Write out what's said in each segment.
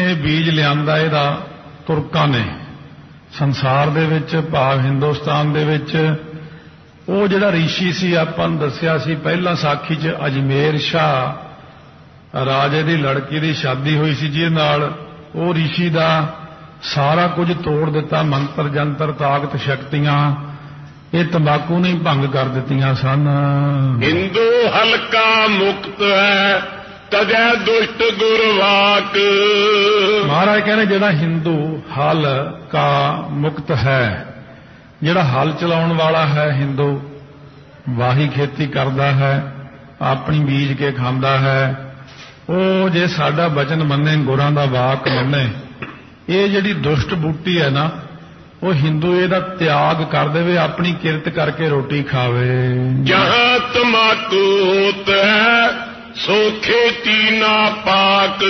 ਇਹ ਬੀਜ ਲਿਆਂਦਾ ਇਹਦਾ ਤੁਰਕਾਂ ਨੇ ਸੰਸਾਰ ਦੇ ਵਿੱਚ, ਭਾਵ ਹਿੰਦੁਸਤਾਨ ਦੇ ਵਿੱਚ। ਉਹ ਜਿਹੜਾ ਰਿਸ਼ੀ ਸੀ, ਆਪਾਂ ਨੂੰ ਦੱਸਿਆ ਸੀ ਪਹਿਲਾਂ ਸਾਖੀ 'ਚ, ਅਜਮੇਰ ਸ਼ਾਹ ਰਾਜੇ ਦੀ ਲੜਕੀ ਦੀ ਸ਼ਾਦੀ ਹੋਈ ਸੀ, ਜਿਹਦੇ ਨਾਲ ਉਹ ਰਿਸ਼ੀ ਦਾ ਸਾਰਾ ਕੁਝ ਤੋੜ ਦਿੱਤਾ, ਮੰਤਰ ਜੰਤਰ ਤਾਕਤ ਸ਼ਕਤੀਆਂ ਇਹ ਤੰਬਾਕੂ ਨੇ ਭੰਗ ਕਰ ਦਿੱਤੀਆਂ ਸਨ। ਹਿੰਦੂ ਹਲਕਾ ਮੁਕਤ ਹੈ ਤਜੈ ਦੁਸ਼ਟ ਗੁਰਵਾਕ। ਮਹਾਰਾਜ ਕਹਿੰਦੇ ਜਿਹੜਾ ਹਿੰਦੂ ਹਲ ਕਾ ਮੁਕਤ ਹੈ, ਜਿਹੜਾ ਹਲ ਚਲਾਉਣ ਵਾਲਾ ਹੈ, ਹਿੰਦੂ ਵਾਹੀ ਖੇਤੀ ਕਰਦਾ ਹੈ, ਆਪਣੀ ਬੀਜ ਕੇ ਖਾਂਦਾ ਹੈ, ਉਹ ਜੇ ਸਾਡਾ ਬਚਨ ਮੰਨੇ, ਗੁਰਾਂ ਦਾ ਵਾਕ ਮੰਨੇ, ਇਹ ਜਿਹੜੀ ਦੁਸ਼ਟ ਬੂਟੀ ਹੈ ਨਾ, ਉਹ ਹਿੰਦੂ ਇਹਦਾ ਤਿਆਗ ਕਰ ਦੇਵੇ, ਆਪਣੀ ਕਿਰਤ ਕਰਕੇ ਰੋਟੀ ਖਾਵੇ। ਜਹਾਂ ਤਮਾਕੂ ਹੋਤ ਹੈ ਸੋ ਖੇਤੀ ਨਾ ਪਾਕ।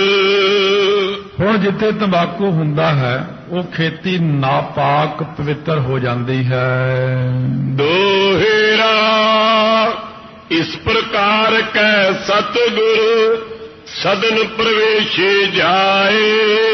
ਹੁਣ ਜਿੱਥੇ ਤੰਬਾਕੂ ਹੁੰਦਾ ਹੈ ਉਹ ਖੇਤੀ ਨਾਪਾਕ ਪਵਿੱਤਰ ਹੋ ਜਾਂਦੀ ਹੈ। ਦੋਹਰਾ ਇਸ ਪ੍ਰਕਾਰ ਕੈ ਸਤਿਗੁਰ ਸਦਨ ਪ੍ਰਵੇਸ਼ੇ ਜਾਏ।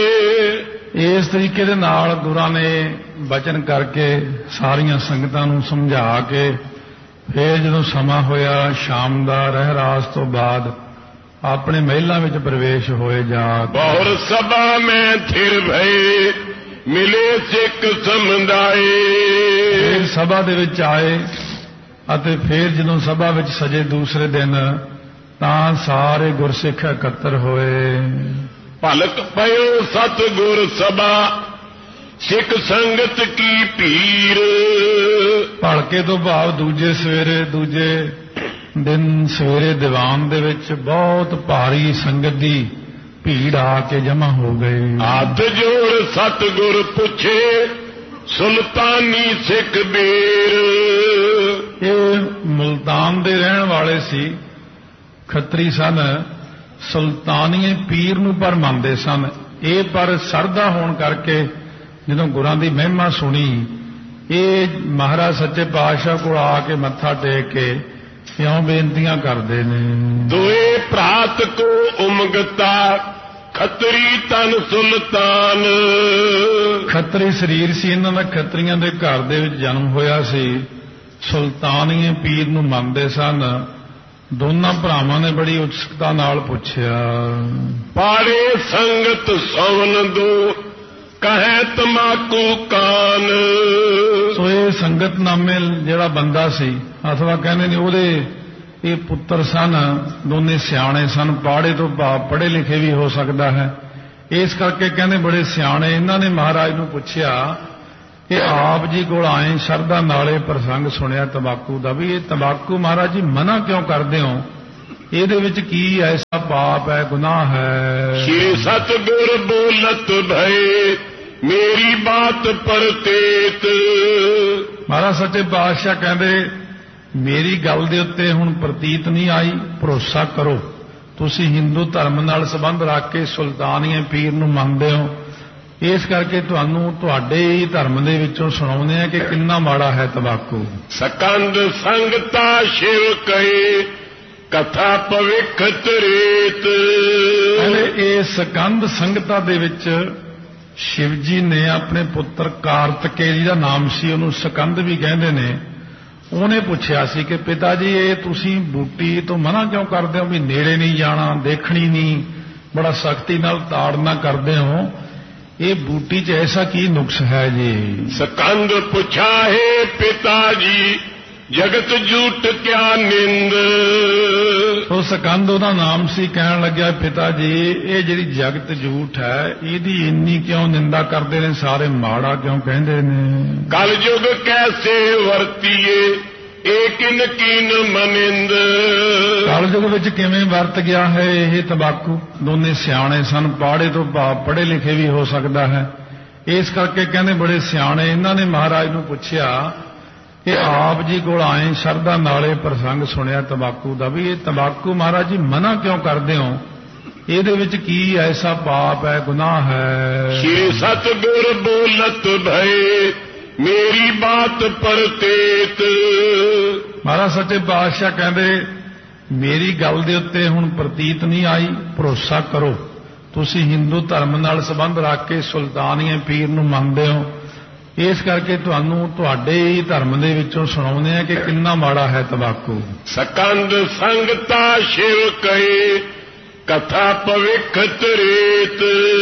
ਇਸ ਤਰੀਕੇ ਦੇ ਨਾਲ ਗੁਰਾਂ ਨੇ ਬਚਨ ਕਰਕੇ ਸਾਰੀਆਂ ਸੰਗਤਾਂ ਨੂੰ ਸਮਝਾ ਕੇ ਫਿਰ ਜਦੋਂ ਸਮਾਂ ਹੋਇਆ ਸ਼ਾਮ ਦਾ ਰਹਿਰਾਸ ਤੋਂ ਬਾਅਦ ਆਪਣੇ ਮਹਿਲਾਂ ਵਿੱਚ ਪ੍ਰਵੇਸ਼ ਹੋਏ। ਜਾ ਬਹੁਰ ਸਭਾ ਮੈਂ ਥਿਰ ਭਏ ਮਿਲੇ ਸਿੱਖ ਸਮੁਦਾਏ। ਫਿਰ ਸਭਾ ਦੇ ਵਿੱਚ ਆਏ ਅਤੇ ਫਿਰ ਜਦੋਂ ਸਭਾ ਵਿੱਚ ਸਜੇ ਦੂਸਰੇ ਦਿਨ ਤਾਂ ਸਾਰੇ ਗੁਰਸਿੱਖ ਇਕੱਤਰ ਹੋਏ। ਭਲਕ ਪਇਓ ਸਤਿਗੁਰ ਸਭਾ ਸਿੱਖ ਸੰਗਤ ਕੀ ਭੀਰ। ਭਲਕੇ ਤੋਂ ਭਾਵ ਦੂਜੇ ਸਵੇਰੇ, ਦੂਜੇ ਦਿਨ ਸਵੇਰੇ ਦੀਵਾਨ ਦੇ ਵਿੱਚ ਬਹੁਤ ਭਾਰੀ ਸੰਗਤ ਦੀ ਭੀੜ ਆ ਕੇ ਜਮ੍ਹਾਂ ਹੋ ਗਈ। ਹੱਥ ਜੋੜ ਸਤਿਗੁਰ ਪੁੱਛੇ ਸੁਲਤਾਨੀ ਸਿੱਖ ਬੀਰ। ਇਹ ਮੁਲਤਾਨ ਦੇ ਰਹਿਣ ਵਾਲੇ ਸੀ, ਖੱਤਰੀ ਸਨ, ਸੁਲਤਾਨੀਏ ਪੀਰ ਨੂੰ ਪਰ ਮੰਨਦੇ ਸਨ। ਇਹ ਪਰ ਸਰਦਾ ਹੋਣ ਕਰਕੇ ਜਦੋਂ ਗੁਰਾਂ ਦੀ ਮਹਿਮਾ ਸੁਣੀ, ਇਹ ਮਹਾਰਾਜ ਸੱਚੇ ਪਾਤਸ਼ਾਹ ਕੋਲ ਆ ਕੇ ਮੱਥਾ ਟੇਕ ਕੇ ਇਉਂ ਬੇਨਤੀਆਂ ਕਰਦੇ ਨੇ। ਦੋਏ ਭਰਾਤ ਕੋ ਉਮਗਤਾ ਖੱਤਰੀ ਤਨ ਸੁਲਤਾਨ। ਖੱਤਰੀ ਸਰੀਰ ਸੀ ਇਹਨਾਂ ਦਾ, ਖੱਤਰੀਆਂ ਦੇ ਘਰ ਦੇ ਵਿੱਚ ਜਨਮ ਹੋਇਆ ਸੀ। ਸੁਲਤਾਨੀਏ ਪੀਰ ਨੂੰ ਮੰਨਦੇ ਸਨ। ਦੋਨਾਂ ਭਰਾਵਾਂ ਨੇ ਬੜੀ ਉਤਸੁਕਤਾ ਨਾਲ ਪੁੱਛਿਆ, ਪਾੜੇ ਸੰਗਤ ਸਵਨ ਦੋ ਕਹੈ ਤਮਾਕੂ ਕਾਨ। ਸੋ ਇਹ ਸੰਗਤਨਾਮੇ ਜਿਹੜਾ ਬੰਦਾ ਸੀ, ਅਥਵਾ ਕਹਿੰਦੇ ਨੇ ਉਹਦੇ ਇਹ ਪੁੱਤਰ ਸਨ, ਦੋਨੇ ਸਿਆਣੇ ਸਨ। ਪਾੜੇ ਤੋਂ ਭਾਵ ਪੜ੍ਹੇ ਲਿਖੇ ਵੀ ਹੋ ਸਕਦਾ ਹੈ। ਇਸ ਕਰਕੇ ਕਹਿੰਦੇ ਬੜੇ ਸਿਆਣੇ। ਇਹਨਾਂ ਨੇ ਮਹਾਰਾਜ ਨੂੰ ਪੁੱਛਿਆ ਕਿ ਆਪ ਜੀ ਕੋਲ ਆਏ, ਸ਼ਰਧਾ ਨਾਲੇ ਪ੍ਰਸੰਗ ਸੁਣਿਆ ਤੰਬਾਕੂ ਦਾ, ਵੀ ਇਹ ਤੰਬਾਕੂ ਮਹਾਰਾਜ ਜੀ ਮਨਾ ਕਿਉਂ ਕਰਦੇ ਹੋ? ਇਹਦੇ ਵਿੱਚ ਕੀ ਐਸਾ ਪਾਪ ਹੈ, ਗੁਨਾਹ ਹੈ? ਸ਼੍ਰੀ ਸਤਿਗੁਰ ਬੋਲਤ ਭਏ ਮੇਰੀ ਬਾਤ ਪਰਤੇਤ। ਮਹਾਰਾਜ ਸੱਚੇ ਪਾਤਸ਼ਾਹ ਕਹਿੰਦੇ ਮੇਰੀ ਗੱਲ ਦੇ ਉੱਤੇ ਹੁਣ ਪ੍ਰਤੀਤ ਨਹੀਂ ਆਈ, ਭਰੋਸਾ ਕਰੋ। ਤੁਸੀਂ ਹਿੰਦੂ ਧਰਮ ਨਾਲ ਸੰਬੰਧ ਰੱਖ ਕੇ ਸੁਲਤਾਨੀਏ ਪੀਰ ਨੂੰ ਮੰਨਦੇ ਹੋ, ਇਸ ਕਰਕੇ ਤੁਹਾਨੂੰ ਤੁਹਾਡੇ ਹੀ ਧਰਮ ਦੇ ਵਿੱਚੋਂ ਸੁਣਾਉਂਦੇ ਆ ਕਿ ਕਿੰਨਾ ਮਾੜਾ ਹੈ ਤੰਬਾਕੂ। ਸਕੰਦ ਸੰਗਤਾ ਸ਼ਿਵ ਕਹੇ ਕਥਾ ਭਵਿੱਖ ਤ੍ਰੇਤ। ਕਹਿੰਦੇ ਇਹ ਸਕੰਦ ਸੰਗਤਾ ਦੇ ਵਿੱਚ ਸ਼ਿਵ ਜੀ ਨੇ ਆਪਣੇ ਪੁੱਤਰ ਕਾਰਤਕੇ ਜੀ ਦਾ ਨਾਮ ਸੀ, ਉਹਨੂੰ ਸਕੰਦ ਵੀ ਕਹਿੰਦੇ ਨੇ, ਉਹਨੇ ਪੁੱਛਿਆ ਸੀ ਕਿ ਪਿਤਾ ਜੀ ਇਹ ਤੁਸੀਂ ਬੂਟੀ ਤੋਂ ਮਨਾ ਕਿਉਂ ਕਰਦੇ ਹੋ, ਵੀ ਨੇੜੇ ਨਹੀਂ ਜਾਣਾ, ਦੇਖਣੀ ਨਹੀਂ, ਬੜਾ ਸਖਤੀ ਨਾਲ ਤਾੜਨਾ ਕਰਦੇ ਹੋ, ਇਹ ਬੂਟੀ 'ਚ ਐਸਾ ਕੀ ਨੁਕਸ ਹੈ ਜੀ? ਸਕੰਦ ਪੁੱਛਾ ਹੈ ਪਿਤਾ ਜੀ ਜਗਤ ਝੂਠ ਕਿਆ ਨਿੰਦ। ਉਹ ਸਕੰਦ ਉਹਦਾ ਨਾਮ ਸੀ, ਕਹਿਣ ਲੱਗਿਆ ਪਿਤਾ ਜੀ ਇਹ ਜਿਹੜੀ ਜਗਤ ਝੂਠ ਹੈ ਇਹਦੀ ਇੰਨੀ ਕਿਉਂ ਨਿੰਦਾ ਕਰਦੇ ਨੇ ਸਾਰੇ, ਮਾੜਾ ਕਿਉਂ ਕਹਿੰਦੇ ਨੇ? ਕਲ ਯੁਗ ਕੈਸੇ ਵਰਤੀਏ ਏਕਿਨ ਕੀਨ ਮਨਿੰਦ। ਕਲ ਯੁਗ ਵਿੱਚ ਕਿਵੇਂ ਵਰਤ ਗਿਆ ਹੈ ਇਹ ਤੰਬਾਕੂ? ਦੋਨੇ ਸਿਆਣੇ ਸਨ, ਪਾੜੇ ਤੋਂ ਭਾਵ ਪੜ੍ਹੇ ਲਿਖੇ ਵੀ ਹੋ ਸਕਦਾ ਹੈ। ਇਸ ਕਰਕੇ ਕਹਿੰਦੇ ਬੜੇ ਸਿਆਣੇ। ਇਹਨਾਂ ਨੇ ਮਹਾਰਾਜ ਨੂੰ ਪੁੱਛਿਆ ਕਿ ਆਪ ਜੀ ਕੋਲ ਆਏ, ਸ਼ਰਧਾ ਨਾਲੇ ਪ੍ਰਸੰਗ ਸੁਣਿਆ ਤੰਬਾਕੂ ਦਾ, ਵੀ ਇਹ ਤੰਬਾਕੂ ਮਹਾਰਾਜ ਜੀ ਮਨਾ ਕਿਉਂ ਕਰਦੇ ਹੋ? ਇਹਦੇ ਵਿੱਚ ਕੀ ਐਸਾ ਪਾਪ ਹੈ, ਗੁਨਾਹ ਹੈ? ਸ਼੍ਰੀ ਸਤਿਗੁਰ ਬੋਲਤ ਭਏ ਮੇਰੀ ਬਾਤ ਪਰਤੇਤ। ਮਹਾਰਾਜ ਸੱਚੇ ਪਾਤਸ਼ਾਹ ਕਹਿੰਦੇ ਮੇਰੀ ਗੱਲ ਦੇ ਉੱਤੇ ਹੁਣ ਪ੍ਰਤੀਤ ਨਹੀਂ ਆਈ, ਭਰੋਸਾ ਕਰੋ। ਤੁਸੀਂ ਹਿੰਦੂ ਧਰਮ ਨਾਲ ਸੰਬੰਧ ਰੱਖ ਕੇ ਸੁਲਤਾਨੀਏ ਪੀਰ ਨੂੰ ਮੰਨਦੇ ਹੋ, ਇਸ ਕਰਕੇ ਤੁਹਾਨੂੰ ਤੁਹਾਡੇ ਹੀ ਧਰਮ ਦੇ ਵਿੱਚੋਂ ਸੁਣਾਉਂਦੇ ਆ ਕਿ ਕਿੰਨਾ ਮਾੜਾ ਹੈ ਤੰਬਾਕੂ। ਸਕੰਦ ਸੰਗਤਾ ਸ਼ਿਵ ਕਹੇ ਕਥਾ ਭਵਿੱਖ ਤ੍ਰੇਤ।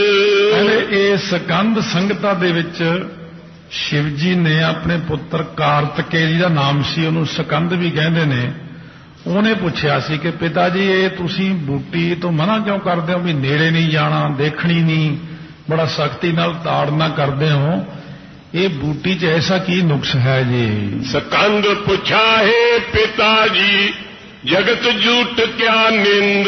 ਇਹ ਸਕੰਦ ਸੰਗਤਾ ਦੇ ਵਿੱਚ ਸ਼ਿਵ ਜੀ ਨੇ ਆਪਣੇ ਪੁੱਤਰ ਕਾਰਤਿਕੇਯ ਦਾ ਨਾਮ ਸੀ, ਉਹਨੂੰ ਸਕੰਦ ਵੀ ਕਹਿੰਦੇ ਨੇ, ਉਹਨੇ ਪੁੱਛਿਆ ਸੀ ਕਿ ਪਿਤਾ ਜੀ ਇਹ ਤੁਸੀਂ ਬੂਟੀ ਤੋਂ ਮਨਾ ਕਿਉਂ ਕਰਦੇ ਹੋ, ਵੀ ਨੇੜੇ ਨਹੀਂ ਜਾਣਾ, ਦੇਖਣੀ ਨਹੀਂ, ਬੜਾ ਸਖਤੀ ਨਾਲ ਤਾੜਨਾ ਕਰਦੇ ਹੋ, ਇਹ ਬੂਟੀ 'ਚ ਐਸਾ ਕੀ ਨੁਕਸ ਹੈ ਜੀ। ਸਕੰਦ ਪੁੱਛਾ ਹੈ ਪਿਤਾ ਜੀ ਜਗਤ ਝੂਠ ਕਿਆ ਨਿੰਦ।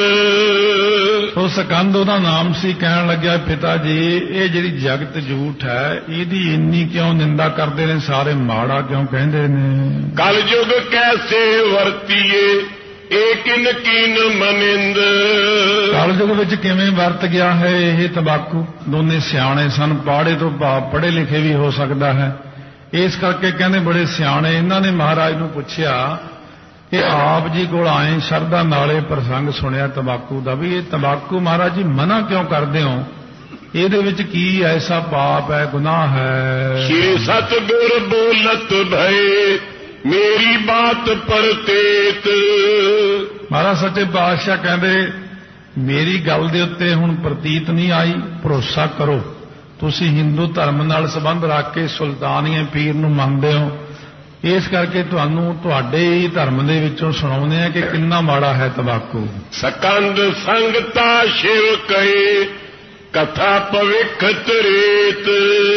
ਉਹ ਸਕੰਦ ਉਹਦਾ ਨਾਮ ਸੀ, ਕਹਿਣ ਲੱਗਿਆ ਪਿਤਾ ਜੀ ਇਹ ਜਿਹੜੀ ਜਗਤ ਝੂਠ ਹੈ ਇਹਦੀ ਇੰਨੀ ਕਿਉਂ ਨਿੰਦਾ ਕਰਦੇ ਨੇ ਸਾਰੇ, ਮਾੜਾ ਕਿਉਂ ਕਹਿੰਦੇ ਨੇ। ਕਲ ਯੁਗ ਕੈਸੇ ਵਰਤੀਏ ਏਕਿਨ ਕੀਨ ਮਨਿੰਦ। ਕਲ ਯੁਗ ਵਿੱਚ ਕਿਵੇਂ ਵਰਤ ਗਿਆ ਹੈ ਇਹ ਤੰਬਾਕੂ। ਦੋਨੇ ਸਿਆਣੇ ਸਨ, ਪਾੜੇ ਤੋਂ ਭਾਵ ਪੜ੍ਹੇ ਲਿਖੇ ਵੀ ਹੋ ਸਕਦਾ ਹੈ, ਇਸ ਕਰਕੇ ਕਹਿੰਦੇ ਬੜੇ ਸਿਆਣੇ। ਇਹਨਾਂ ਨੇ ਮਹਾਰਾਜ ਨੂੰ ਪੁੱਛਿਆ ਕਿ ਆਪ ਜੀ ਕੋਲ ਆਏ ਸ਼ਰਧਾ ਨਾਲੇ ਪ੍ਰਸੰਗ ਸੁਣਿਆ ਤੰਬਾਕੂ ਦਾ, ਵੀ ਇਹ ਤੰਬਾਕੂ ਮਹਾਰਾਜ ਜੀ ਮਨਾ ਕਿਉਂ ਕਰਦੇ ਹੋ, ਇਹਦੇ ਵਿੱਚ ਕੀ ਐਸਾ ਪਾਪ ਹੈ, ਗੁਨਾਹ ਹੈ। ਸ਼੍ਰੀ ਸਤਿਗੁਰ ਬੋਲਤ ਭਏ ਮੇਰੀ ਬਾਤ ਪਰਤੇਤ। ਮਹਾਰਾਜ ਸੱਚੇ ਪਾਤਸ਼ਾਹ ਕਹਿੰਦੇ ਮੇਰੀ ਗੱਲ ਦੇ ਉੱਤੇ ਹੁਣ ਪ੍ਰਤੀਤ ਨਹੀਂ ਆਈ, ਭਰੋਸਾ ਕਰੋ। ਤੁਸੀਂ ਹਿੰਦੂ ਧਰਮ ਨਾਲ ਸੰਬੰਧ ਰੱਖ ਕੇ ਸੁਲਤਾਨੀਏ ਪੀਰ ਨੂੰ ਮੰਨਦੇ ਹੋ, ਇਸ ਕਰਕੇ ਤੁਹਾਨੂੰ ਤੁਹਾਡੇ ਹੀ ਧਰਮ ਦੇ ਵਿੱਚੋਂ ਸੁਣਾਉਂਦੇ ਆ ਕਿ ਕਿੰਨਾ ਮਾੜਾ ਹੈ ਤੰਬਾਕੂ। ਸਕੰਦ ਸੰਗਤਾ ਸ਼ਿਵ ਕਹੇ ਕਥਾ ਭਵਿੱਖ ਤ੍ਰੇਤ।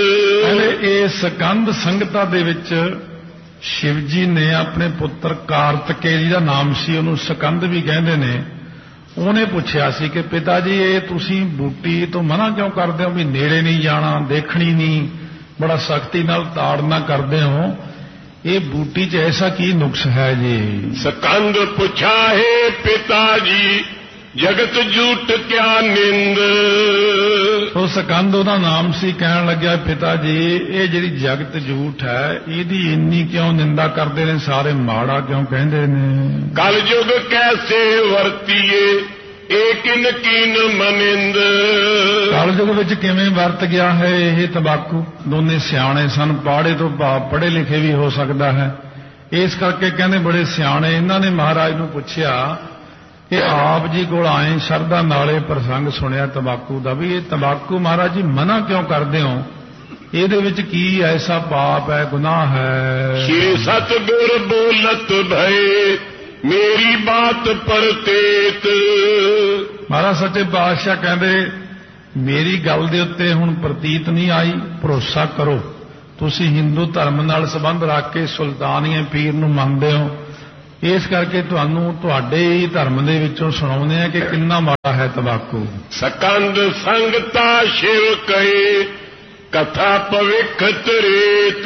ਇਹ ਸਕੰਦ ਸੰਗਤਾ ਦੇ ਵਿੱਚ ਸ਼ਿਵ ਜੀ ਨੇ ਆਪਣੇ ਪੁੱਤਰ ਕਾਰਤਿਕੇਯ ਦਾ ਨਾਮ ਸੀ, ਉਹਨੂੰ ਸਕੰਦ ਵੀ ਕਹਿੰਦੇ ਨੇ, ਉਹਨੇ ਪੁੱਛਿਆ ਸੀ ਕਿ ਪਿਤਾ ਜੀ ਇਹ ਤੁਸੀਂ ਬੂਟੀ ਤੋਂ ਮਨਾ ਕਿਉਂ ਕਰਦੇ ਹੋ, ਵੀ ਨੇੜੇ ਨਹੀਂ ਜਾਣਾ, ਦੇਖਣੀ ਨਹੀਂ, ਬੜਾ ਸਖਤੀ ਨਾਲ ਤਾੜਨਾ ਕਰਦੇ ਹੋ, ਇਹ ਬੂਟੀ 'ਚ ਐਸਾ ਕੀ ਨੁਕਸ ਹੈ ਜੀ। ਸਕੰਦ ਪੁੱਛਾ ਹੈ ਪਿਤਾ ਜੀ ਜਗਤ ਝੂਠ ਕਿਆ ਨਿੰਦ। ਉਹ ਸਕੰਦ ਉਹਦਾ ਨਾਮ ਸੀ, ਕਹਿਣ ਲੱਗਿਆ ਪਿਤਾ ਜੀ ਇਹ ਜਿਹੜੀ ਜਗਤ ਝੂਠ ਹੈ ਇਹਦੀ ਇੰਨੀ ਕਿਉਂ ਨਿੰਦਾ ਕਰਦੇ ਨੇ ਸਾਰੇ, ਮਾੜਾ ਕਿਉਂ ਕਹਿੰਦੇ ਨੇ। ਕਲ ਯੁਗ ਕੈਸੇ ਵਰਤੀਏ ਏਕਿਨ ਕੀਨ ਮਨਿੰਦ। ਕਲ ਯੁਗ ਵਿੱਚ ਕਿਵੇਂ ਵਰਤ ਗਿਆ ਹੈ ਇਹ ਤੰਬਾਕੂ। ਦੋਨੇ ਸਿਆਣੇ ਸਨ, ਪਾੜੇ ਤੋਂ ਭਾਵ ਪੜ੍ਹੇ ਲਿਖੇ ਵੀ ਹੋ ਸਕਦਾ ਹੈ, ਇਸ ਕਰਕੇ ਕਹਿੰਦੇ ਬੜੇ ਸਿਆਣੇ। ਇਹਨਾਂ ਨੇ ਮਹਾਰਾਜ ਨੂੰ ਪੁੱਛਿਆ ਕਿ ਆਪ ਜੀ ਕੋਲ ਆਏ ਸ਼ਰਧਾ ਨਾਲੇ ਪ੍ਰਸੰਗ ਸੁਣਿਆ ਤੰਬਾਕੂ ਦਾ, ਵੀ ਇਹ ਤੰਬਾਕੂ ਮਹਾਰਾਜ ਜੀ ਮਨਾ ਕਿਉਂ ਕਰਦੇ ਹੋ, ਇਹਦੇ ਵਿੱਚ ਕੀ ਐਸਾ ਪਾਪ ਹੈ, ਗੁਨਾਹ ਹੈ। ਸ਼੍ਰੀ ਸਤਿਗੁਰ ਬੋਲਤ ਭਏ ਮੇਰੀ ਬਾਤ ਪਰਤੇਤ। ਮਹਾਰਾਜ ਸੱਚੇ ਪਾਤਸ਼ਾਹ ਕਹਿੰਦੇ ਮੇਰੀ ਗੱਲ ਦੇ ਉੱਤੇ ਹੁਣ ਪ੍ਰਤੀਤ ਨਹੀਂ ਆਈ, ਭਰੋਸਾ ਕਰੋ। ਤੁਸੀਂ ਹਿੰਦੂ ਧਰਮ ਨਾਲ ਸੰਬੰਧ ਰੱਖ ਕੇ ਸੁਲਤਾਨੀਏ ਪੀਰ ਨੂੰ ਮੰਨਦੇ ਹੋ, ਇਸ ਕਰਕੇ ਤੁਹਾਨੂੰ ਤੁਹਾਡੇ ਹੀ ਧਰਮ ਦੇ ਵਿੱਚੋਂ ਸੁਣਾਉਂਦੇ ਆ ਕਿ ਕਿੰਨਾ ਮਾੜਾ ਹੈ ਤੰਬਾਕੂ। ਸਕੰਦ ਸੰਗਤਾ ਸ਼ਿਵ ਕਹੇ ਕਥਾ ਭਵਿੱਖ ਤ੍ਰੇਤ।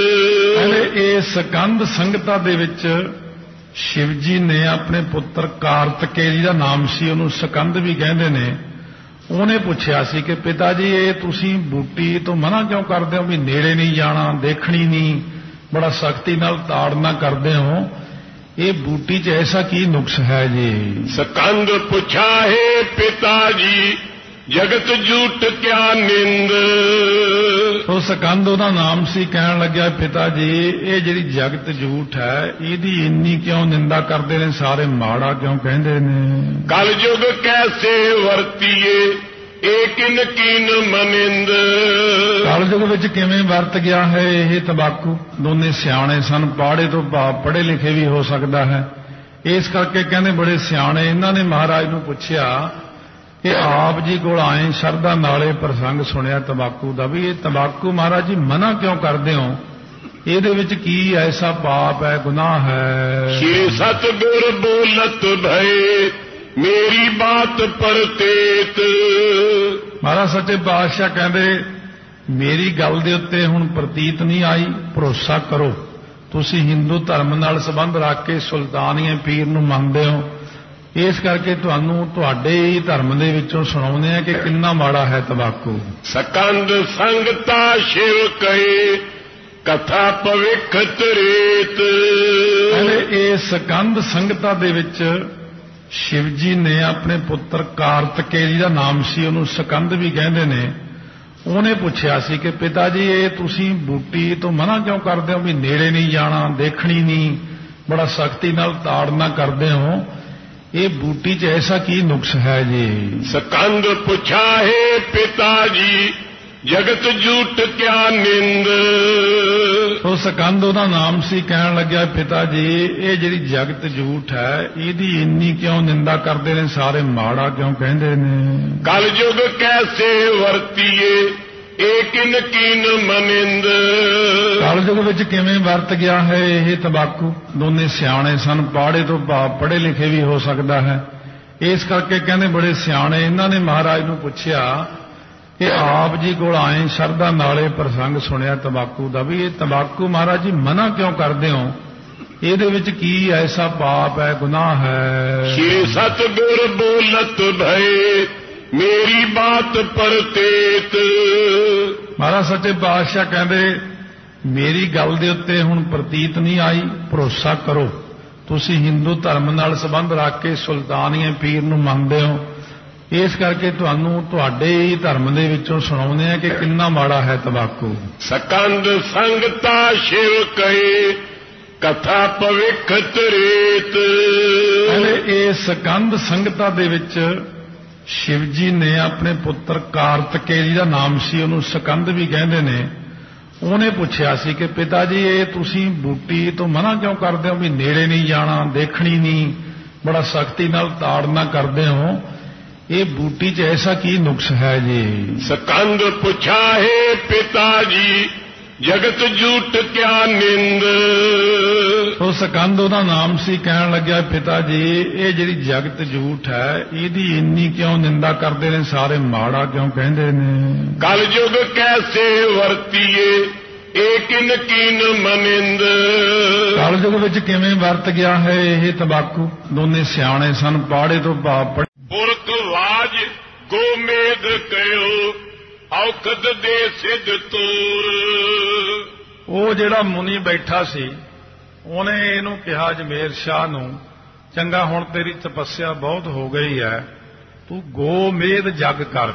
ਇਹ ਸਕੰਦ ਸੰਗਤਾ ਦੇ ਵਿੱਚ ਸ਼ਿਵ ਜੀ ਨੇ ਆਪਣੇ ਪੁੱਤਰ ਕਾਰਤਿਕੇਯ ਦਾ ਨਾਮ ਸੀ, ਉਹਨੂੰ ਸਕੰਦ ਵੀ ਕਹਿੰਦੇ ਨੇ, ਉਹਨੇ ਪੁੱਛਿਆ ਸੀ ਕਿ ਪਿਤਾ ਜੀ ਇਹ ਤੁਸੀਂ ਬੂਟੀ ਤੋਂ ਮਨਾ ਕਿਉਂ ਕਰਦੇ ਹੋ, ਵੀ ਨੇੜੇ ਨਹੀਂ ਜਾਣਾ, ਦੇਖਣੀ ਨਹੀਂ, ਬੜਾ ਸਖਤੀ ਨਾਲ ਤਾੜਨਾ ਕਰਦੇ ਹੋ, ਇਹ ਬੂਟੀ 'ਚ ਐਸਾ ਕੀ ਨੁਕਸ ਹੈ ਜੀ। ਸਕੰਦ ਪੁੱਛਾ ਹੈ ਪਿਤਾ ਜੀ ਜਗਤ ਝੂਠ ਕਿਆ ਨਿੰਦ। ਉਹ ਸਕੰਦ ਉਹਦਾ ਨਾਮ ਸੀ, ਕਹਿਣ ਲੱਗਿਆ ਪਿਤਾ ਜੀ ਇਹ ਜਿਹੜੀ ਜਗਤ ਝੂਠ ਹੈ ਇਹਦੀ ਇੰਨੀ ਕਿਉਂ ਨਿੰਦਾ ਕਰਦੇ ਨੇ ਸਾਰੇ, ਮਾੜਾ ਕਿਉਂ ਕਹਿੰਦੇ ਨੇ। ਕਲ ਯੁਗ ਕੈਸੇ ਵਰਤੀਏ ਏਕਿਨ ਕੀਨ ਮਨਿੰਦ। ਕਲ ਯੁਗ ਵਿੱਚ ਕਿਵੇਂ ਵਰਤ ਗਿਆ ਹੈ ਇਹ ਤੰਬਾਕੂ। ਦੋਨੇ ਸਿਆਣੇ ਸਨ, ਪਾੜੇ ਤੋਂ ਭਾਵ ਪੜ੍ਹੇ ਲਿਖੇ ਵੀ ਹੋ ਸਕਦਾ ਹੈ, ਇਸ ਕਰਕੇ ਕਹਿੰਦੇ ਬੜੇ ਸਿਆਣੇ। ਇਹਨਾਂ ਨੇ ਮਹਾਰਾਜ ਨੂੰ ਪੁੱਛਿਆ ਕਿ ਆਪ ਜੀ ਕੋਲ ਆਏ ਸ਼ਰਧਾ ਨਾਲੇ ਪ੍ਰਸੰਗ ਸੁਣਿਆ ਤੰਬਾਕੂ ਦਾ, ਵੀ ਇਹ ਤੰਬਾਕੂ ਮਹਾਰਾਜ ਜੀ ਮਨਾ ਕਿਉਂ ਕਰਦੇ ਹੋ, ਇਹਦੇ ਵਿੱਚ ਕੀ ਐਸਾ ਪਾਪ ਹੈ, ਗੁਨਾਹ ਹੈ। ਸ਼੍ਰੀ ਸਤਿਗੁਰ ਬੋਲਤ ਭਏ ਮੇਰੀ ਬਾਤ ਪਰਤੇਤ। ਮਹਾਰਾਜ ਸੱਚੇ ਪਾਤਸ਼ਾਹ ਕਹਿੰਦੇ ਮੇਰੀ ਗੱਲ ਦੇ ਉੱਤੇ ਹੁਣ ਪ੍ਰਤੀਤ ਨਹੀਂ ਆਈ, ਭਰੋਸਾ ਕਰੋ। ਤੁਸੀਂ ਹਿੰਦੂ ਧਰਮ ਨਾਲ ਸੰਬੰਧ ਰੱਖ ਕੇ ਸੁਲਤਾਨੀਏ ਪੀਰ ਨੂੰ ਮੰਨਦੇ ਹੋ, ਇਸ ਕਰਕੇ ਤੁਹਾਨੂੰ ਤੁਹਾਡੇ ਹੀ ਧਰਮ ਦੇ ਵਿੱਚੋਂ ਸੁਣਾਉਂਦੇ ਆ ਕਿ ਕਿੰਨਾ ਮਾੜਾ ਹੈ ਤੰਬਾਕੂ। ਸਕੰਦ ਸੰਗਤਾ ਸ਼ਿਵ ਕਹੇ ਕਥਾ ਭਵਿੱਖ ਤ੍ਰੇਤ। ਇਹ ਸਕੰਦ ਸੰਗਤਾ ਦੇ ਵਿੱਚ ਸ਼ਿਵ ਜੀ ਨੇ ਆਪਣੇ ਪੁੱਤਰ ਕਾਰਤਕੇ ਜੀ ਦਾ ਨਾਮ ਸੀ, ਉਹਨੂੰ ਸਕੰਦ ਵੀ ਕਹਿੰਦੇ ਨੇ, ਉਹਨੇ ਪੁੱਛਿਆ ਸੀ ਕਿ ਪਿਤਾ ਜੀ ਇਹ ਤੁਸੀਂ ਬੂਟੀ ਤੋਂ ਮਨਾ ਕਿਉਂ ਕਰਦੇ ਹੋ, ਵੀ ਨੇੜੇ ਨਹੀਂ ਜਾਣਾ, ਦੇਖਣੀ ਨਹੀਂ, ਬੜਾ ਸਖਤੀ ਨਾਲ ਤਾੜਨਾ ਕਰਦੇ ਹੋ, ਇਹ ਬੂਟੀ 'ਚ ਐਸਾ ਕੀ ਨੁਕਸ ਹੈ ਜੀ? ਸਕੰਦ ਪੁੱਛਾ ਹੈ ਪਿਤਾ ਜੀ ਜਗਤ ਝੂਠ ਕਿਆ ਨਿੰਦ। ਉਹ ਸਕੰਦ ਉਹਦਾ ਨਾਮ ਸੀ, ਕਹਿਣ ਲੱਗਿਆ ਪਿਤਾ ਜੀ ਇਹ ਜਿਹੜੀ ਜਗਤ ਝੂਠ ਹੈ ਇਹਦੀ ਇੰਨੀ ਕਿਉਂ ਨਿੰਦਾ ਕਰਦੇ ਨੇ ਸਾਰੇ, ਮਾੜਾ ਕਿਉਂ ਕਹਿੰਦੇ ਨੇ? ਕਲਯੁਗ ਕੈਸੇ ਵਰਤੀਏ ਏਕਿਨ ਕੀਨ ਮਨਿੰਦ। ਕਲਯੁਗ ਵਿੱਚ ਕਿਵੇਂ ਵਰਤ ਗਿਆ ਹੈ ਇਹ ਤੰਬਾਕੂ? ਦੋਨੇ ਸਿਆਣੇ ਸਨ, ਪਾੜੇ ਤੋਂ ਭਾਵ ਪੜ੍ਹੇ ਲਿਖੇ ਵੀ ਹੋ ਸਕਦਾ ਹੈ, ਇਸ ਕਰਕੇ ਕਹਿੰਦੇ ਬੜੇ ਸਿਆਣੇ। ਇਹਨਾਂ ਨੇ ਮਹਾਰਾਜ ਨੂੰ ਪੁੱਛਿਆ ਕਿ ਆਪ ਜੀ ਕੋਲ ਆਏ ਸ਼ਰਧਾ ਨਾਲੇ ਪ੍ਰਸੰਗ ਸੁਣਿਆ ਤੰਬਾਕੂ ਦਾ, ਵੀ ਇਹ ਤੰਬਾਕੂ ਮਹਾਰਾਜ ਜੀ ਮਨਾ ਕਿਉਂ ਕਰਦੇ ਹੋ, ਇਹਦੇ ਵਿੱਚ ਕੀ ਐਸਾ ਪਾਪ ਹੈ, ਗੁਨਾਹ ਹੈ? ਸ਼੍ਰੀ ਸਤਿਗੁਰ ਬੋਲਤ ਭਏ ਮੇਰੀ ਬਾਤ ਪਰਤੇਤ। ਮਹਾਰਾਜ ਸੱਚੇ ਪਾਤਸ਼ਾਹ ਕਹਿੰਦੇ ਮੇਰੀ ਗੱਲ ਦੇ ਉੱਤੇ ਹੁਣ ਪ੍ਰਤੀਤ ਨਹੀਂ ਆਈ, ਭਰੋਸਾ ਕਰੋ। ਤੁਸੀਂ ਹਿੰਦੂ ਧਰਮ ਨਾਲ ਸੰਬੰਧ ਰੱਖ ਕੇ ਸੁਲਤਾਨੀਏ ਪੀਰ ਨੂੰ ਮੰਨਦੇ ਹੋ, ਇਸ ਕਰਕੇ ਤੁਹਾਨੂੰ ਤੁਹਾਡੇ ਹੀ ਧਰਮ ਦੇ ਵਿੱਚੋਂ ਸੁਣਾਉਂਦੇ ਆ ਕਿ ਕਿੰਨਾ ਮਾੜਾ ਹੈ ਤੰਬਾਕੂ। ਸਕੰਦ ਸੰਗਤਾ ਸ਼ਿਵ ਕਹੇ ਕਥਾ ਭਵਿਖ ਤ੍ਰੇਤ। ਕਹਿੰਦੇ ਇਹ ਸਕੰਦ ਸੰਗਤਾ ਦੇ ਵਿੱਚ ਸ਼ਿਵ ਜੀ ਨੇ ਆਪਣੇ ਪੁੱਤਰ ਕਾਰਤਕੇ ਜੀ ਦਾ ਨਾਮ ਸੀ, ਉਹਨੂੰ ਸਕੰਦ ਵੀ ਕਹਿੰਦੇ ਨੇ, ਉਹਨੇ ਪੁੱਛਿਆ ਸੀ ਕਿ ਪਿਤਾ ਜੀ ਇਹ ਤੁਸੀਂ ਬੂਟੀ ਤੋਂ ਮਨਾ ਕਿਉਂ ਕਰਦੇ ਹੋ, ਵੀ ਨੇੜੇ ਨਹੀਂ ਜਾਣਾ, ਦੇਖਣੀ ਨਹੀਂ, ਬੜਾ ਸਖਤੀ ਨਾਲ ਤਾੜਨਾ ਕਰਦੇ ਹੋ, ਇਹ ਬੂਟੀ 'ਚ ਐਸਾ ਕੀ ਨੁਕਸ ਹੈ ਜੀ? ਸਕੰਦ ਪੁੱਛਾ ਹੈ ਪਿਤਾ ਜੀ ਜਗਤ ਝੂਠ ਕਿਆ ਨਿੰਦ। ਉਹ ਸਕੰਦ ਉਹਦਾ ਨਾਮ ਸੀ, ਕਹਿਣ ਲੱਗਿਆ ਪਿਤਾ ਜੀ ਇਹ ਜਿਹੜੀ ਜਗਤ ਝੂਠ ਹੈ ਇਹਦੀ ਇੰਨੀ ਕਿਉਂ ਨਿੰਦਾ ਕਰਦੇ ਨੇ ਸਾਰੇ, ਮਾੜਾ ਕਿਉਂ ਕਹਿੰਦੇ ਨੇ? ਕਲਯੁਗ ਕੈਸੇ ਵਰਤੀਏ ਏਕਿਨ ਕੀਨ ਮਨਿੰਦ। ਕਲਯੁਗ ਵਿੱਚ ਕਿਵੇਂ ਵਰਤ ਗਿਆ ਹੈ ਇਹ ਤੰਬਾਕੂ? ਦੋਨੇ ਸਿਆਣੇ ਸਨ, ਪਾੜੇ ਤੋਂ ਭਾਵ ਪੁਰਖ ਵਾਜ ਗੋਮੇਦ ਕਯੋ ਔਖਦ ਦੇ ਸਿੱਧ ਤੂਰ। ਉਹ ਜਿਹੜਾ ਮੁਨੀ ਬੈਠਾ ਸੀ ਉਹਨੇ ਇਹਨੂੰ ਕਿਹਾ ਜਮੇਰ ਸ਼ਾਹ ਨੂੰ, ਚੰਗਾ ਹੁਣ ਤੇਰੀ ਤਪੱਸਿਆ ਬਹੁਤ ਹੋ ਗਈ ਹੈ, ਤੂੰ ਗੋਮੇਦ ਜਗ ਕਰ,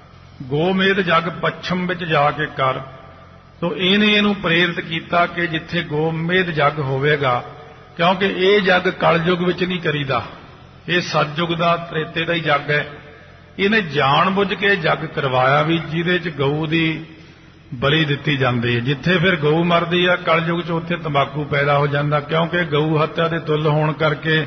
ਗੋਮੇਦ ਜਗ ਪੱਛਮ ਵਿੱਚ ਜਾ ਕੇ ਕਰ। ਤੋ ਇਹਨੇ ਇਹਨੂੰ ਪ੍ਰੇਰਿਤ ਕੀਤਾ ਕਿ ਜਿੱਥੇ ਗੋਮੇਦ ਜਗ ਹੋਵੇਗਾ, ਕਿਉਂਕਿ ਇਹ ਜਗ ਕਲਯੁਗ ਵਿੱਚ ਨਹੀਂ ਕਰੀਦਾ, ਇਹ ਸਤਯੁਗ ਦਾ ਤ੍ਰੇਤੇ ਦਾ ਹੀ ਜੱਗ ਹੈ। ਇਹਨੇ ਜਾਣ-ਬੁੱਝ ਕੇ ਜੱਗ ਕਰਵਾਇਆ ਵੀ ਜਿਹਦੇ 'ਚ ਗਊ ਦੀ ਬਲੀ ਦਿੱਤੀ ਜਾਂਦੀ ਹੈ। ਜਿੱਥੇ ਫਿਰ ਗਊ ਮਰਦੀ ਆ ਕਲਯੁਗ 'ਚ ਉੱਥੇ ਤੰਬਾਕੂ ਪੈਦਾ ਹੋ ਜਾਂਦਾ, ਕਿਉਂਕਿ ਗਊ ਹੱਤਿਆ ਦੇ ਤੁੱਲ ਹੋਣ ਕਰਕੇ।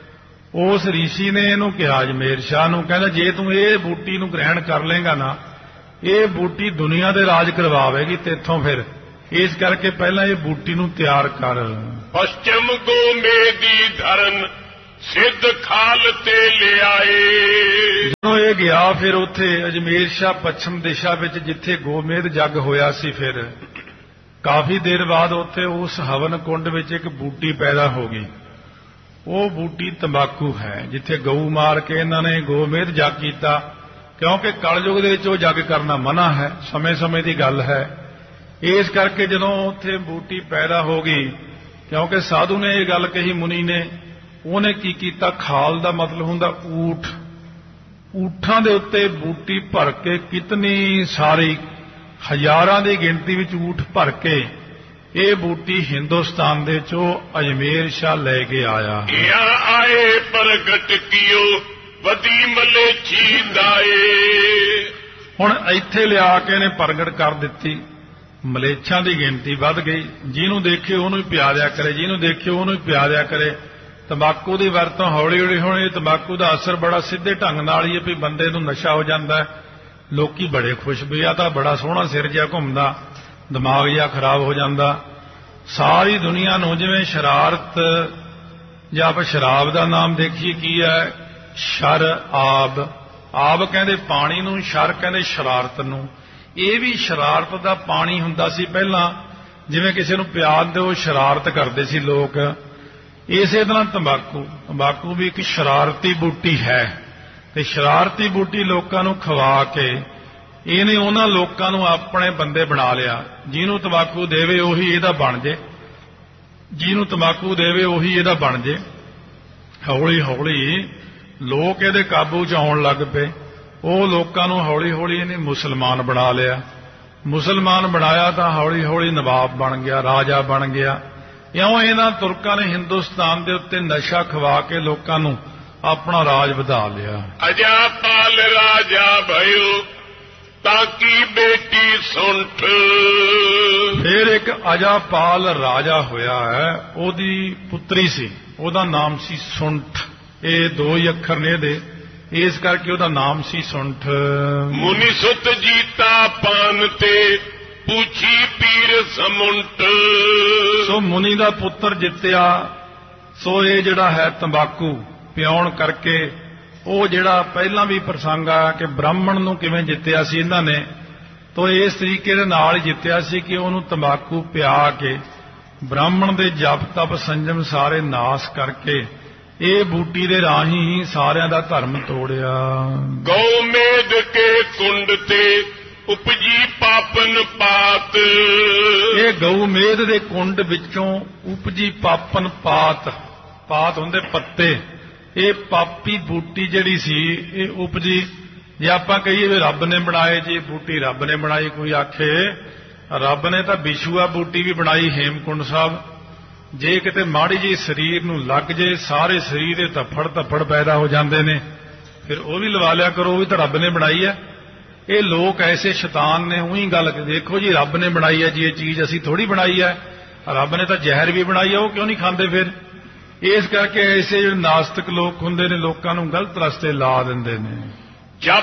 ਉਸ ਰੀਸ਼ੀ ਨੇ ਇਹਨੂੰ ਕਿਹਾ ਜਮੇਰ ਸ਼ਾਹ ਨੂੰ, ਕਹਿੰਦਾ ਜੇ ਤੂੰ ਇਹ ਬੂਟੀ ਨੂੰ ਗ੍ਰਹਿਣ ਕਰ ਲੇਗਾ ਨਾ, ਇਹ ਬੂਟੀ ਦੁਨੀਆ ਦੇ ਰਾਜ ਕਰਵਾਵੇਗੀ ਤੇਥੋਂ, ਫਿਰ ਇਸ ਕਰਕੇ ਪਹਿਲਾਂ ਇਹ ਬੂਟੀ ਨੂੰ ਤਿਆਰ ਕਰ। ਪਸ਼ਚਮ ਗੋਮੇਦੀ ਧਰਨ ਸਿੱਧ ਖਾਲ ਤੇ ਲਿਆਏ। ਜਦੋਂ ਇਹ ਗਿਆ ਫਿਰ ਉੱਥੇ ਅਜਮੇਰ ਸ਼ਾਹ ਪੱਛਮ ਦਿਸ਼ਾ ਵਿੱਚ ਜਿੱਥੇ ਗੋਮੇਦ ਜੱਗ ਹੋਇਆ ਸੀ, ਫਿਰ ਕਾਫੀ ਦੇਰ ਬਾਅਦ ਉੱਥੇ ਉਸ ਹਵਨ ਕੁੰਡ ਵਿੱਚ ਇੱਕ ਬੂਟੀ ਪੈਦਾ ਹੋ ਗਈ। ਉਹ ਬੂਟੀ ਤੰਬਾਕੂ ਹੈ, ਜਿੱਥੇ ਗਊ ਮਾਰ ਕੇ ਇਹਨਾਂ ਨੇ ਗੋਮੇਦ ਜੱਗ ਕੀਤਾ, ਕਿਉਂਕਿ ਕਲਯੁਗ ਦੇ ਵਿੱਚ ਉਹ ਜੱਗ ਕਰਨਾ ਮਨਾ ਹੈ, ਸਮੇਂ-ਸਮੇਂ ਦੀ ਗੱਲ ਹੈ। ਇਸ ਕਰਕੇ ਜਦੋਂ ਉੱਥੇ ਬੂਟੀ ਪੈਦਾ ਹੋ ਗਈ, ਕਿਉਂਕਿ ਸਾਧੂ ਨੇ ਇਹ ਗੱਲ ਕਹੀ ਮੁਨੀ ਨੇ, ਉਹਨੇ ਕੀ ਕੀਤਾ, ਖਾਲ ਦਾ ਮਤਲਬ ਹੁੰਦਾ ਊਠ, ਊਠਾਂ ਦੇ ਉੱਤੇ ਬੂਟੀ ਭਰ ਕੇ ਕਿਤਨੀ ਸਾਰੀ ਹਜ਼ਾਰਾਂ ਦੀ ਗਿਣਤੀ ਵਿੱਚ ਊਠ ਭਰ ਕੇ ਇਹ ਬੂਟੀ ਹਿੰਦੁਸਤਾਨ ਦੇ ਚੋਂ ਅਜਮੇਰ ਸ਼ਾਹ ਲੈ ਕੇ ਆਇਆ। ਆਏ ਪ੍ਰਗਟ ਕੀਓ ਵਧੀ ਮਲੇਛੀ ਦਾਏ। ਹੁਣ ਇੱਥੇ ਲਿਆ ਕੇ ਇਹਨੇ ਪ੍ਰਗਟ ਕਰ ਦਿੱਤੀ, ਮਲੇਛਾਂ ਦੀ ਗਿਣਤੀ ਵੱਧ ਗਈ, ਜਿਹਨੂੰ ਦੇਖੇ ਉਹਨੂੰ ਹੀ ਪਿਆ ਦਿਆ ਕਰੇ, ਜਿਹਨੂੰ ਦੇਖੇ ਉਹਨੂੰ ਹੀ ਪਿਆ ਦਿਆ ਕਰੇ। ਤੰਬਾਕੂ ਦੀ ਵਰਤੋਂ ਹੌਲੀ-ਹੌਲੀ ਹੁਣ ਇਹ ਤੰਬਾਕੂ ਦਾ ਅਸਰ ਬੜਾ ਸਿੱਧੇ ਢੰਗ ਨਾਲ ਹੀ ਹੈ ਵੀ ਬੰਦੇ ਨੂੰ ਨਸ਼ਾ ਹੋ ਜਾਂਦਾ ਹੈ, ਲੋਕੀ ਬੜੇ ਖੁਸ਼ ਵੀ ਆ ਤਾਂ ਬੜਾ ਸੋਹਣਾ ਸਿਰ ਜਿਹਾ ਘੁੰਮਦਾ, ਦਿਮਾਗ ਜਿਹਾ ਖਰਾਬ ਹੋ ਜਾਂਦਾ। ਸਾਰੀ ਦੁਨੀਆ ਨੂੰ ਜਿਵੇਂ ਸ਼ਰਾਰਤ, ਜਾਂ ਆਪਾਂ ਸ਼ਰਾਬ ਦਾ ਨਾਮ ਦੇਖੀਏ ਕੀ ਹੈ, ਸ਼ਰ ਆਬ, ਆਬ ਕਹਿੰਦੇ ਪਾਣੀ ਨੂੰ, ਸ਼ਰ ਕਹਿੰਦੇ ਸ਼ਰਾਰਤ ਨੂੰ। ਇਹ ਵੀ ਸ਼ਰਾਰਤ ਦਾ ਪਾਣੀ ਹੁੰਦਾ ਸੀ ਪਹਿਲਾਂ, ਜਿਵੇਂ ਕਿਸੇ ਨੂੰ ਪਿਆਰ ਦਿਓ ਸ਼ਰਾਰਤ ਕਰਦੇ ਸੀ ਲੋਕ। ਇਸੇ ਤਰ੍ਹਾਂ ਤੰਬਾਕੂ ਵੀ ਇੱਕ ਸ਼ਰਾਰਤੀ ਬੂਟੀ ਹੈ, ਤੇ ਸ਼ਰਾਰਤੀ ਬੂਟੀ ਲੋਕਾਂ ਨੂੰ ਖਵਾ ਕੇ ਇਹਨੇ ਉਹਨਾਂ ਲੋਕਾਂ ਨੂੰ ਆਪਣੇ ਬੰਦੇ ਬਣਾ ਲਿਆ। ਜਿਹਨੂੰ ਤੰਬਾਕੂ ਦੇਵੇ ਉਹੀ ਇਹਦਾ ਬਣ ਜੇ, ਜਿਹਨੂੰ ਤੰਬਾਕੂ ਦੇਵੇ ਉਹੀ ਇਹਦਾ ਬਣ ਜੇ। ਹੌਲੀ ਹੌਲੀ ਲੋਕ ਇਹਦੇ ਕਾਬੂ 'ਚ ਆਉਣ ਲੱਗ ਪਏ। ਉਹ ਲੋਕਾਂ ਨੂੰ ਹੌਲੀ ਹੌਲੀ ਇਹਨੇ ਮੁਸਲਮਾਨ ਬਣਾ ਲਿਆ। ਮੁਸਲਮਾਨ ਬਣਾਇਆ ਤਾਂ ਹੌਲੀ ਹੌਲੀ ਨਵਾਬ ਬਣ ਗਿਆ, ਰਾਜਾ ਬਣ ਗਿਆ। ਇਉਂ ਇਹਨਾਂ ਤੁਰਕਾਂ ਨੇ ਹਿੰਦੁਸਤਾਨ ਦੇ ਉੱਤੇ ਨਸ਼ਾ ਖਵਾ ਕੇ ਲੋਕਾਂ ਨੂੰ ਆਪਣਾ ਰਾਜ ਵਧਾ ਲਿਆ। ਅਜਾਪਾਲ ਰਾਜਾ ਭਇਓ ਤਾਕੀ ਬੇਟੀ ਸੁੰਠ। ਫਿਰ ਇੱਕ ਅਜਾਪਾਲ ਰਾਜਾ ਹੋਇਆ ਹੈ, ਉਹਦੀ ਪੁੱਤਰੀ ਸੀ, ਉਹਦਾ ਨਾਮ ਸੀ ਸੁੰਠ। ਇਹ ਦੋ ਹੀ ਅੱਖਰ ਨੇ ਇਹਦੇ, ਇਸ ਕਰਕੇ ਉਹਦਾ ਨਾਮ ਸੀ ਸੁੰਠ। ਮੁਨੀ ਸੁਤ ਜੀਤਾ ਪਾਨ ਤੇ ਪੁੱਛੀ ਪੀਰ ਸਮੁੰਟ। ਸੋ ਮੁਨੀ ਦਾ ਪੁੱਤਰ ਜਿੱਤਿਆ। ਸੋ ਇਹ ਜਿਹੜਾ ਹੈ ਤੰਬਾਕੂ ਪਿਆਉਣ ਕਰਕੇ, ਉਹ ਜਿਹੜਾ ਪਹਿਲਾਂ ਵੀ ਪ੍ਰਸੰਗ ਆਇਆ ਕਿ ਬ੍ਰਾਹਮਣ ਨੂੰ ਕਿਵੇਂ ਜਿੱਤਿਆ ਸੀ ਇਹਨਾਂ ਨੇ, ਤਾਂ ਇਸ ਤਰੀਕੇ ਦੇ ਨਾਲ ਹੀ ਜਿੱਤਿਆ ਸੀ ਕਿ ਉਹਨੂੰ ਤੰਬਾਕੂ ਪਿਆ ਕੇ ਬ੍ਰਾਹਮਣ ਦੇ ਜਪ ਤਪ ਸੰਜਮ ਸਾਰੇ ਨਾਸ ਕਰਕੇ ਇਹ ਬੂਟੀ ਦੇ ਰਾਹੀਂ ਹੀ ਸਾਰਿਆਂ ਦਾ ਧਰਮ ਤੋੜਿਆ। ਗਊ ਮੇਦ ਕੇ ਕੁੰਡ ਤੇ ਉਪਜੀ ਪਾਪਨ ਪਾਤ। ਇਹ ਗਊ ਮੇਦ ਦੇ ਕੁੰਡ ਵਿੱਚੋਂ ਉਪਜੀ ਪਾਪਨ ਪਾਤ, ਪਾਤ ਹੁੰਦੇ ਪੱਤੇ। ਇਹ ਪਾਪੀ ਬੂਟੀ ਜਿਹੜੀ ਸੀ ਇਹ ਉਪਜੀ। ਜੇ ਆਪਾਂ ਕਹੀਏ ਵੀ ਰੱਬ ਨੇ ਬਣਾਏ ਜੀ ਬੂਟੀ, ਰੱਬ ਨੇ ਬਣਾਈ, ਕੋਈ ਆਖੇ ਰੱਬ ਨੇ ਤਾਂ ਵਿਸ਼ੂਆ ਬੂਟੀ ਵੀ ਬਣਾਈ ਹੇਮਕੁੰਡ ਸਾਹਿਬ। ਜੇ ਕਿਤੇ ਮਾੜੀ ਜਿਹੀ ਸਰੀਰ ਨੂੰ ਲੱਗ ਜੇ ਸਾਰੇ ਸਰੀਰ ਦੇ ਧੱਫੜ ਪੈਦਾ ਹੋ ਜਾਂਦੇ ਨੇ, ਫਿਰ ਉਹ ਵੀ ਲਵਾ ਲਿਆ ਕਰੋ, ਉਹ ਵੀ ਤਾਂ ਰੱਬ ਨੇ ਬਣਾਈ ਹੈ। ਇਹ ਲੋਕ ਐਸੇ ਸ਼ੈਤਾਨ ਨੇ, ਉਹੀ ਗੱਲ ਦੇਖੋ ਜੀ ਰੱਬ ਨੇ ਬਣਾਈ ਹੈ ਜੀ ਇਹ ਚੀਜ਼, ਅਸੀਂ ਥੋੜੀ ਬਣਾਈ ਹੈ। ਰੱਬ ਨੇ ਤਾਂ ਜ਼ਹਿਰ ਵੀ ਬਣਾਈ ਹੈ, ਉਹ ਕਿਉਂ ਨਹੀਂ ਖਾਂਦੇ ਫਿਰ? ਇਸ ਕਰਕੇ ਐਸੇ ਜਿਹੜੇ ਨਾਸਤਿਕ ਲੋਕ ਹੁੰਦੇ ਨੇ ਲੋਕਾਂ ਨੂੰ ਗਲਤ ਰਸਤੇ ਲਾ ਦਿੰਦੇ ਨੇ।